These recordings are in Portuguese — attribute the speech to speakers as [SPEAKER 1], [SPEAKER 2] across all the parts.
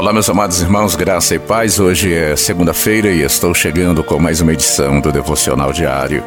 [SPEAKER 1] Olá, meus amados irmãos, graça e paz. Hoje é segunda-feira e estou chegando com mais uma edição do Devocional Diário.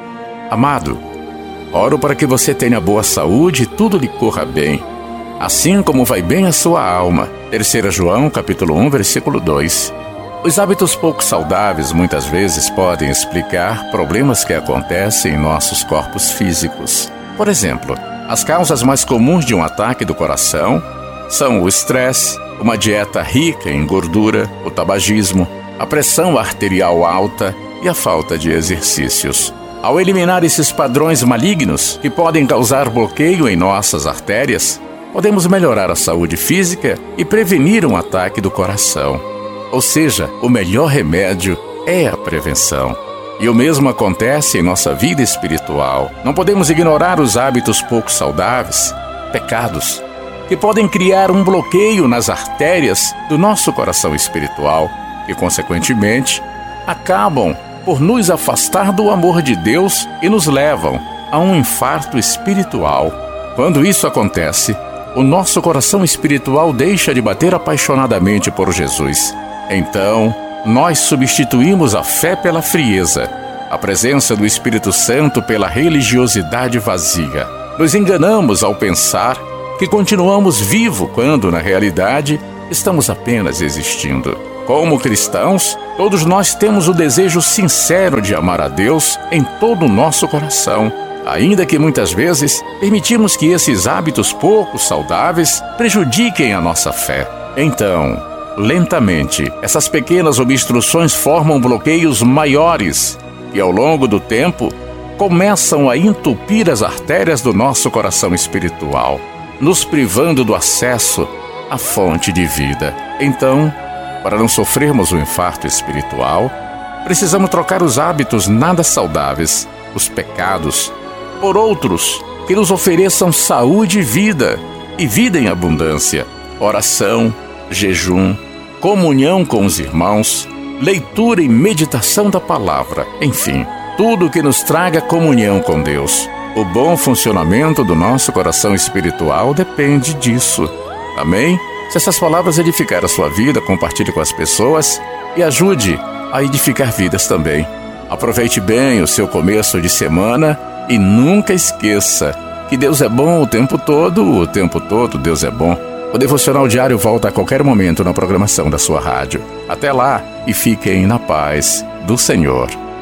[SPEAKER 1] Amado, oro para que você tenha boa saúde e tudo lhe corra bem, assim como vai bem a sua alma. 3 João, capítulo 1, versículo 2. Os hábitos pouco saudáveis muitas vezes podem explicar problemas que acontecem em nossos corpos físicos. Por exemplo, as causas mais comuns de um ataque do coração são o estresse, uma dieta rica em gordura, o tabagismo, a pressão arterial alta e a falta de exercícios. Ao eliminar esses padrões malignos que podem causar bloqueio em nossas artérias, podemos melhorar a saúde física e prevenir um ataque do coração. Ou seja, o melhor remédio é a prevenção. E o mesmo acontece em nossa vida espiritual. Não podemos ignorar os hábitos pouco saudáveis, pecados, que podem criar um bloqueio nas artérias do nosso coração espiritual e, consequentemente, acabam por nos afastar do amor de Deus e nos levam a um infarto espiritual. Quando isso acontece, o nosso coração espiritual deixa de bater apaixonadamente por Jesus. Então, nós substituímos a fé pela frieza, a presença do Espírito Santo pela religiosidade vazia. Nos enganamos ao pensar que continuamos vivos quando, na realidade, estamos apenas existindo. Como cristãos, todos nós temos o desejo sincero de amar a Deus em todo o nosso coração, ainda que muitas vezes permitimos que esses hábitos pouco saudáveis prejudiquem a nossa fé. Então, lentamente, essas pequenas obstruções formam bloqueios maiores e, ao longo do tempo, começam a entupir as artérias do nosso coração espiritual, nos privando do acesso à fonte de vida. Então, para não sofrermos um infarto espiritual, precisamos trocar os hábitos nada saudáveis, os pecados, por outros que nos ofereçam saúde e vida em abundância. Oração, jejum, comunhão com os irmãos, leitura e meditação da palavra, enfim, tudo que nos traga comunhão com Deus. O bom funcionamento do nosso coração espiritual depende disso. Amém? Se essas palavras edificarem a sua vida, compartilhe com as pessoas e ajude a edificar vidas também. Aproveite bem o seu começo de semana e nunca esqueça que Deus é bom o tempo todo Deus é bom. O Devocional Diário volta a qualquer momento na programação da sua rádio. Até lá e fiquem na paz do Senhor.